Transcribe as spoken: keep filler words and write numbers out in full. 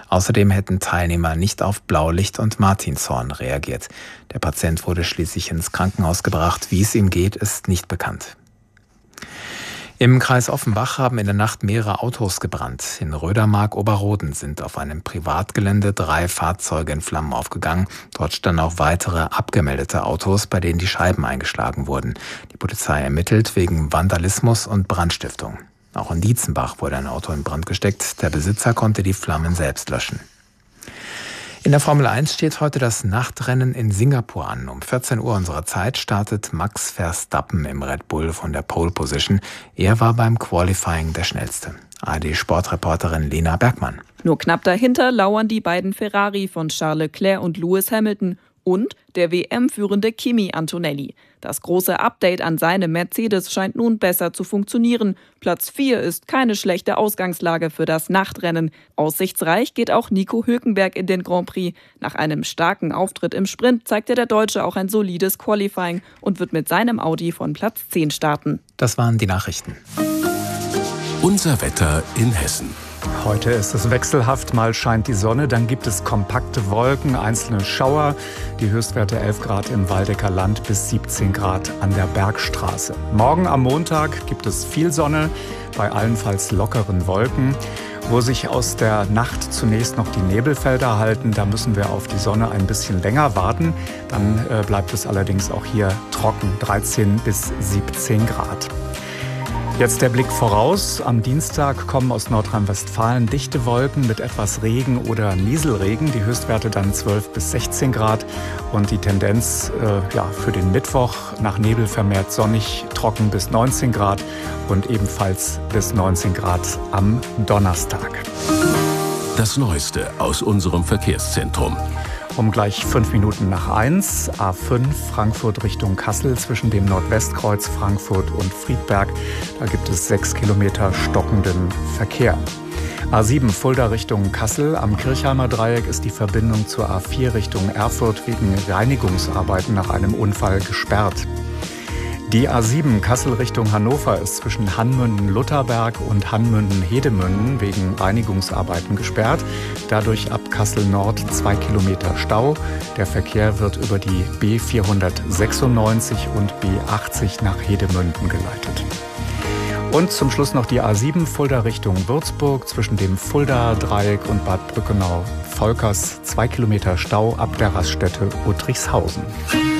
Außerdem hätten Teilnehmer nicht auf Blaulicht und Martinshorn reagiert. Der Patient wurde schließlich ins Krankenhaus gebracht. Wie es ihm geht, ist nicht bekannt. Im Kreis Offenbach haben in der Nacht mehrere Autos gebrannt. In Rödermark-Oberroden sind auf einem Privatgelände drei Fahrzeuge in Flammen aufgegangen. Dort standen auch weitere abgemeldete Autos, bei denen die Scheiben eingeschlagen wurden. Die Polizei ermittelt wegen Vandalismus und Brandstiftung. Auch in Dietzenbach wurde ein Auto in Brand gesteckt. Der Besitzer konnte die Flammen selbst löschen. In der Formel eins steht heute das Nachtrennen in Singapur an. Um vierzehn Uhr unserer Zeit startet Max Verstappen im Red Bull von der Pole Position. Er war beim Qualifying der Schnellste. A R D-Sportreporterin Lena Bergmann. Nur knapp dahinter lauern die beiden Ferrari von Charles Leclerc und Lewis Hamilton und der W M-führende Kimi Antonelli. Das große Update an seinem Mercedes scheint nun besser zu funktionieren. Platz vier ist keine schlechte Ausgangslage für das Nachtrennen. Aussichtsreich geht auch Nico Hülkenberg in den Grand Prix. Nach einem starken Auftritt im Sprint zeigte der Deutsche auch ein solides Qualifying und wird mit seinem Audi von Platz zehn starten. Das waren die Nachrichten. Unser Wetter in Hessen. Heute ist es wechselhaft, mal scheint die Sonne, dann gibt es kompakte Wolken, einzelne Schauer. Die Höchstwerte elf Grad im Waldecker Land bis siebzehn Grad an der Bergstraße. Morgen am Montag gibt es viel Sonne, bei allenfalls lockeren Wolken. Wo sich aus der Nacht zunächst noch die Nebelfelder halten, da müssen wir auf die Sonne ein bisschen länger warten. Dann äh, bleibt es allerdings auch hier trocken, dreizehn bis siebzehn Grad. Jetzt der Blick voraus. Am Dienstag kommen aus Nordrhein-Westfalen dichte Wolken mit etwas Regen oder Nieselregen. Die Höchstwerte dann zwölf bis sechzehn Grad. Und die Tendenz äh, ja, für den Mittwoch nach Nebel vermehrt sonnig, trocken bis neunzehn Grad und ebenfalls bis neunzehn Grad am Donnerstag. Das Neueste aus unserem Verkehrszentrum. Um gleich fünf Minuten nach eins, A fünf Frankfurt Richtung Kassel zwischen dem Nordwestkreuz Frankfurt und Friedberg. Da gibt es sechs Kilometer stockenden Verkehr. A sieben Fulda Richtung Kassel. Am Kirchheimer Dreieck ist die Verbindung zur A vier Richtung Erfurt wegen Reinigungsarbeiten nach einem Unfall gesperrt. Die A sieben Kassel Richtung Hannover ist zwischen Hanmünden-Lutherberg und Hanmünden-Hedemünden wegen Reinigungsarbeiten gesperrt. Dadurch ab Kassel Nord zwei Kilometer Stau. Der Verkehr wird über die B vierhundertsechsundneunzig und B achtzig nach Hedemünden geleitet. Und zum Schluss noch die A sieben Fulda Richtung Würzburg zwischen dem Fulda-Dreieck und Bad Brückenau-Volkers. Zwei Kilometer Stau ab der Raststätte Uttrichshausen.